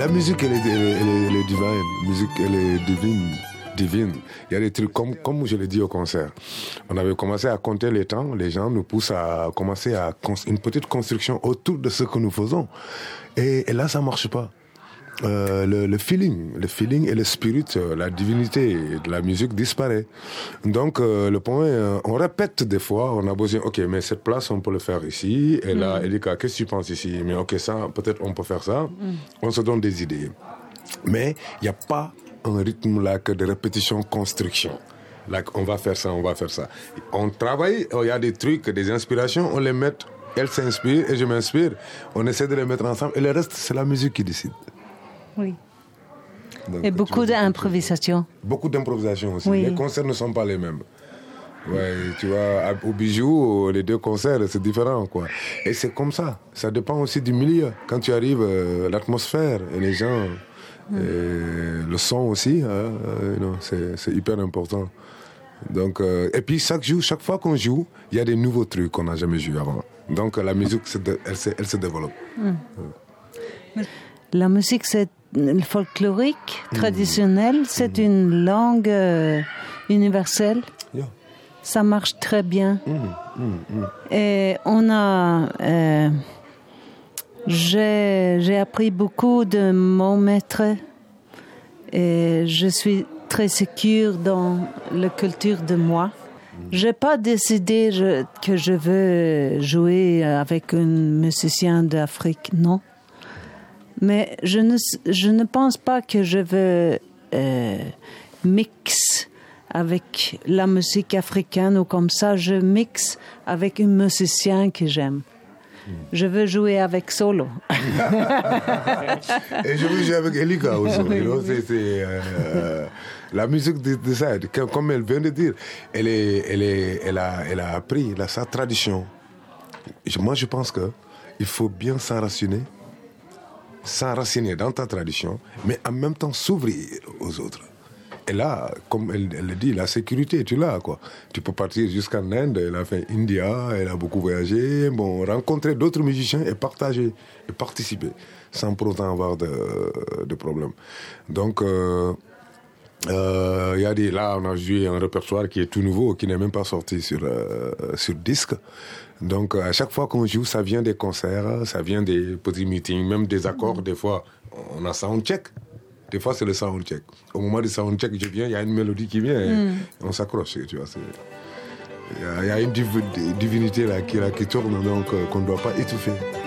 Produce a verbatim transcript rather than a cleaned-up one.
La musique, elle est, elle est, elle est, elle est divine. La musique, elle est divine. divine. Il y a des trucs, comme, comme je l'ai dit au concert. On avait commencé à compter les temps. Les gens nous poussent à commencer à cons- une petite construction autour de ce que nous faisons. Et, et là, ça ne marche pas. Euh, le, le feeling, le feeling et le spirit, euh, la divinité de la musique disparaît. Donc euh, le point, euh, on répète des fois, on a besoin, ok, mais cette place on peut le faire ici, et là, mm. Elika, qu'est-ce que tu penses ici? Mais ok, ça, peut-être on peut faire ça. Mm. On se donne des idées, mais il n'y a pas un rythme là que de répétition, construction. Là, on va faire ça, on va faire ça. On travaille, il y a des trucs, des inspirations, on les met, elle s'inspire et je m'inspire. On essaie de les mettre ensemble, et le reste, c'est la musique qui décide. Oui. Donc, et beaucoup d'improvisation. Beaucoup d'improvisation aussi. Oui. Les concerts ne sont pas les mêmes. Ouais, tu vois, au Bijou, les deux concerts, c'est différent, quoi. Et c'est comme ça. Ça dépend aussi du milieu. Quand tu arrives, euh, l'atmosphère et les gens, mm. et le son aussi, hein, euh, non, c'est, c'est hyper important. Donc, euh, et puis chaque jour, chaque fois qu'on joue, il y a des nouveaux trucs qu'on n'a jamais joué avant. Donc la musique, elle, elle se développe. Mm. Ouais. La musique, c'est le folklorique, traditionnel, mmh. c'est mmh. une langue euh, universelle. Yeah. Ça marche très bien. Mmh. Mmh. Et on a... Euh, j'ai, j'ai appris beaucoup de mon maître. Et je suis très sécure dans la culture de moi. Mmh. J'ai pas décidé je, que je veux jouer avec un musicien d'Afrique, non. Mais je ne, je ne pense pas que je veux euh, mixer avec la musique africaine ou comme ça. Je mixe avec un musicien que j'aime. Mm. Je veux jouer avec solo. Et je veux jouer avec Elika aussi. Oui, you know, oui. c'est, c'est, euh, la musique de, de ça, comme elle vient de dire, elle, est, elle, est, elle, a, elle a appris, elle a sa tradition. Moi, je pense qu'il faut bien s'enraciner. S'enraciner dans ta tradition, mais en même temps s'ouvrir aux autres. Et là, comme elle, elle le dit, la sécurité, tu l'as, quoi. Tu peux partir jusqu'en Inde, elle a fait India, elle a beaucoup voyagé, bon, rencontrer d'autres musiciens et partager, et participer, sans pour autant avoir de, de problème. Donc, euh, euh, y a des, là, on a joué un répertoire qui est tout nouveau, qui n'est même pas sorti sur, euh, sur disque. Donc, à chaque fois qu'on joue, ça vient des concerts, ça vient des petits meetings, même des accords. Mmh. Des fois, on a soundcheck. Des fois, c'est le soundcheck. Au moment du soundcheck, je viens, il y a une mélodie qui vient, mmh. et on s'accroche, tu vois. Il y, y a une div- divinité là qui, là qui tourne, donc, euh, qu'on ne doit pas étouffer.